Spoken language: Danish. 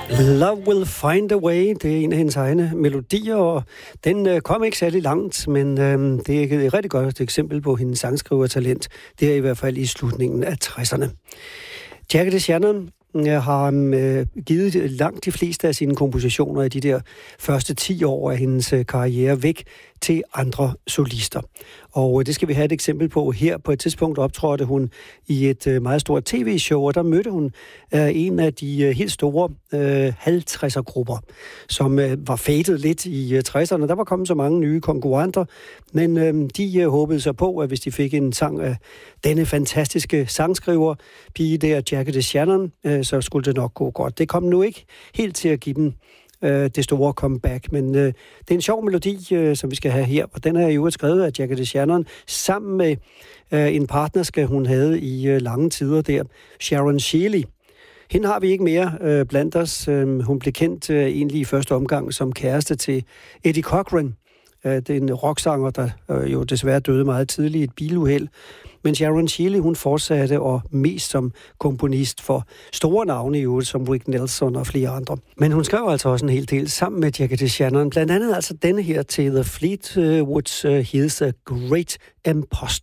Love Will Find a Way, det er en af hendes egne melodier, og den kom ikke særlig langt, men det er et rigtig godt eksempel på hendes sangskrivertalent. Det er i hvert fald i slutningen af 60'erne. Jackie DeShannon har givet langt de fleste af sine kompositioner i de der første 10 år af hendes karriere væk til andre solister. Og det skal vi have et eksempel på her. På et tidspunkt optrådte hun i et meget stort tv-show, og der mødte hun en af de helt store halv-60'er-grupper, som var fadet lidt i 60'erne. Der var kommet så mange nye konkurrenter, men de håbede sig på, at hvis de fik en sang af denne fantastiske sangskriver, pige der, Jackie DeShannon, så skulle det nok gå godt. Det kom nu ikke helt til at give dem det store comeback, men det er en sjov melodi, som vi skal have her, og den er jo skrevet af Jackie DeShannon sammen med en partnerske, hun havde i lange tider der, Sharon Shealy. Hende har vi ikke mere blandt os. Hun blev kendt egentlig i første omgang som kæreste til Eddie Cochran. Det er en rocksanger, der jo desværre døde meget tidligt i et biluheld. Men Sharon Shealy, hun fortsatte og mest som komponist for store navne i øvrigt, som Rick Nelson og flere andre. Men hun skrev altså også en hel del sammen med Jackie DeShannon. Blandt andet altså denne her til The Fleetwood He's a Great Imposter.